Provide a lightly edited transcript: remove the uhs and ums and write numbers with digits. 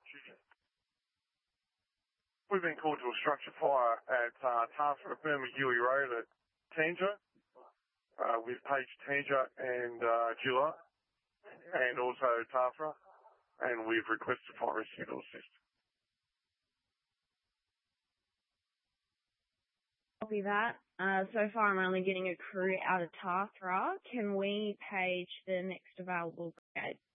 We've been called to a structure fire at Tafra, Bermagui Road at Tanger, with Page Tanger and Gilla, and also Tafra, and we've requested fire rescue to assist. Copy that. So far I'm only getting a crew out of Tafra. Can we page the next available brigade?